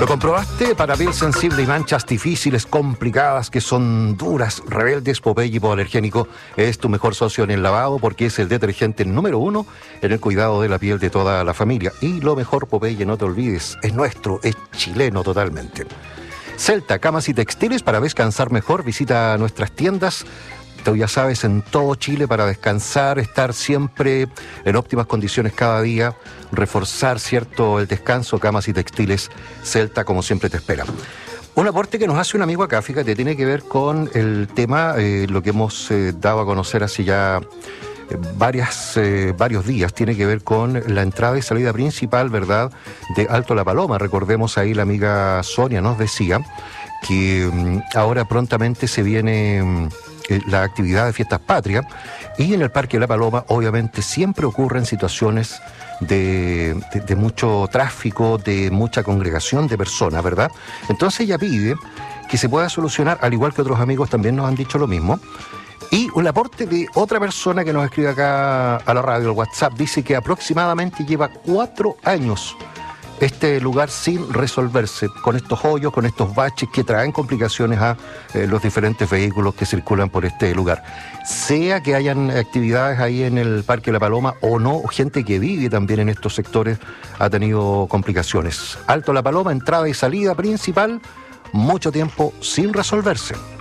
¿Lo comprobaste? Para piel sensible y manchas difíciles, complicadas, que son duras, rebeldes, Popeye hipoalergénico es tu mejor socio en el lavado porque es el detergente número 1 en el cuidado de la piel de toda la familia. Y lo mejor, Popeye, no te olvides, es nuestro, es chileno totalmente. Celta, camas y textiles para descansar mejor. Visita nuestras tiendas. Tú ya sabes, en todo Chile para descansar, estar siempre en óptimas condiciones cada día, reforzar, ¿cierto?, el descanso, camas y textiles. Celta, como siempre, te espera. Un aporte que nos hace un amigo acá, fíjate, tiene que ver con el tema, lo que hemos dado a conocer hace ya varios días, tiene que ver con la entrada y salida principal, ¿verdad?, de Alto La Paloma. Recordemos ahí, la amiga Sonia nos decía que ahora prontamente se viene la actividad de Fiestas Patrias, y en el Parque La Paloma obviamente siempre ocurren situaciones de mucho tráfico, de mucha congregación de personas, ¿verdad? Entonces ella pide que se pueda solucionar, al igual que otros amigos también nos han dicho lo mismo. Y un aporte de otra persona que nos escribe acá a la radio, el WhatsApp, dice que aproximadamente lleva 4 años este lugar sin resolverse, con estos hoyos, con estos baches que traen complicaciones a los diferentes vehículos que circulan por este lugar. Sea que hayan actividades ahí en el Parque La Paloma o no, gente que vive también en estos sectores ha tenido complicaciones. Alto La Paloma, entrada y salida principal, mucho tiempo sin resolverse.